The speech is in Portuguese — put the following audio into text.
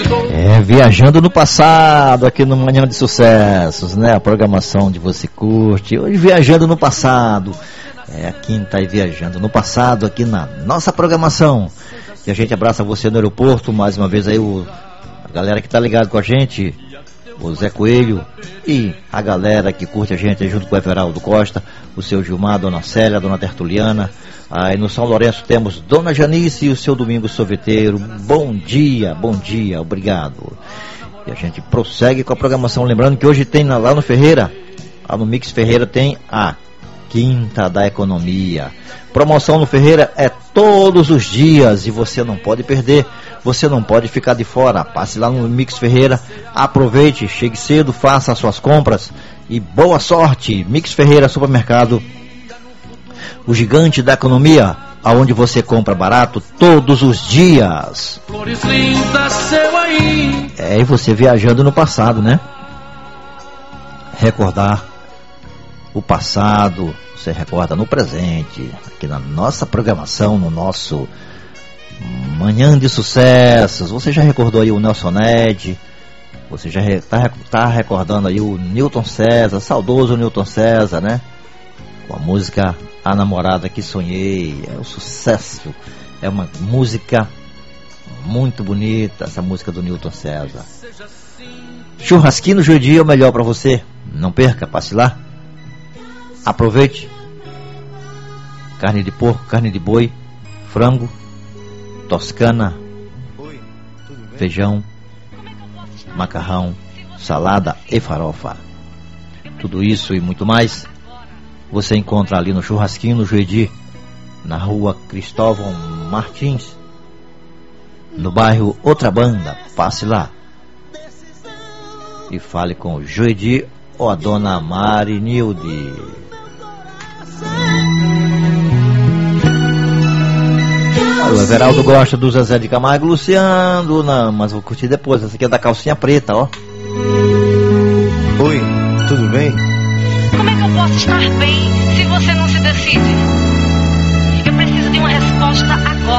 Viajando no passado, aqui no Manhã de Sucessos, né? A programação onde você curte. Hoje, Viajando no Passado. A quinta Viajando no Passado, aqui na nossa programação. E a gente abraça você no aeroporto, mais uma vez aí a galera que tá ligado com a gente, o Zé Coelho e a galera que curte a gente junto com o Everaldo Costa, o seu Gilmar, a Dona Célia, a Dona Tertuliana. Aí no São Lourenço temos Dona Janice e o seu Domingos Sorveteiro. Bom dia, obrigado. E a gente prossegue com a programação, lembrando que hoje tem lá no Ferreira, lá no Mix Ferreira, tem a Quinta da Economia. Promoção no Ferreira é todos os dias e você não pode perder, você não pode ficar de fora. Passe lá no Mix Ferreira, aproveite, chegue cedo, faça as suas compras e boa sorte. Mix Ferreira Supermercado, o gigante da economia, aonde você compra barato todos os dias. Flores lindas, seu aí. E você viajando no passado, né? Recordar o passado, você recorda no presente, aqui na nossa programação, no nosso Manhã de Sucessos. Você já recordou aí o Nelson Ned, você já tá recordando aí o Newton César, saudoso Newton César, né? Com a música A Namorada Que Sonhei. É um sucesso, é uma música muito bonita, essa música do Newton César. Churrasquinho no Judia é o melhor para você, não perca, passe lá, aproveite. Carne de porco, carne de boi, frango, toscana, feijão, macarrão, salada e farofa. Tudo isso e muito mais você encontra ali no Churrasquinho no Juedi, na rua Cristóvão Martins, no bairro Outra Banda. Passe lá e fale com o Juedi ou a dona Marinilde. O Everaldo gosta do Zezé de Camargo e Luciano, não, mas vou curtir depois. Essa aqui é da calcinha preta, ó. Oi, tudo bem? Como é que eu posso estar bem se você não se decide? Eu preciso de uma resposta agora.